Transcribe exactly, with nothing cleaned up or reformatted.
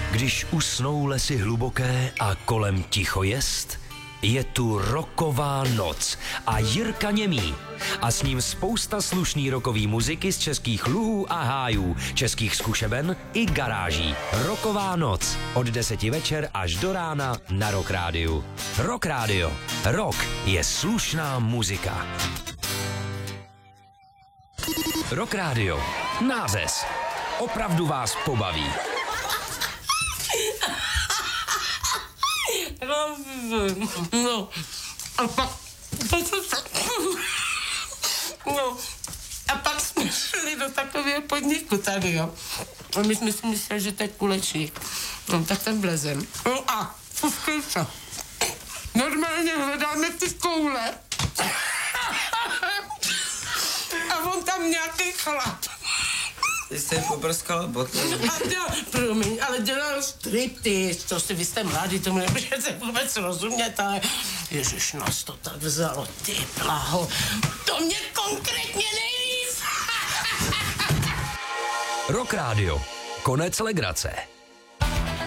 Když usnou lesy hluboké a kolem ticho jest, je tu rocková noc a Jirka Němý. A s ním spousta slušný rockový muziky z českých luhů a hájů, českých zkušeben i garáží. Rocková noc od deseti večer až do rána na Rock Rádiu. Rock Rádio. Rock je slušná muzika. Rock Rádio. Nářez. Opravdu vás pobaví. No, a pak, no, a pak jsme šli do takového podniku tady, jo. A my jsme si mysleli, že to je kulečník. No, tak tam vlezem. No a, puskejte. Normálně hledáme ty koule. A on tam nějaký chlap. Ty jste poprskala boty. A dělal, promiň, ale dělal striptease, to si vy jste mladý, tomu nemůžete vůbec rozumět, ale ježiš, nás to tak vzalo, ty blaho, to mě konkrétně nejvíc. Rock Rádio. Konec legrace.